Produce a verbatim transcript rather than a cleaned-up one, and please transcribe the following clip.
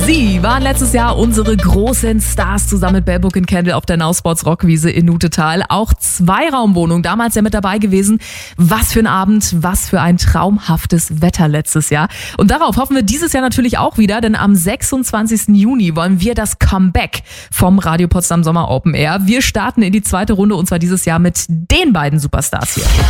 Sie waren letztes Jahr unsere großen Stars zusammen mit Bell Book and Candle auf der Now Sports Rockwiese in Nutetal. Auch Zweiraumwohnung, damals ja mit dabei gewesen. Was für ein Abend, was für ein traumhaftes Wetter letztes Jahr. Und darauf hoffen wir dieses Jahr natürlich auch wieder, denn am sechsundzwanzigsten Juni wollen wir das Comeback vom Radio Potsdam Sommer Open Air. Wir starten in die zweite Runde und zwar dieses Jahr mit den beiden Superstars hier.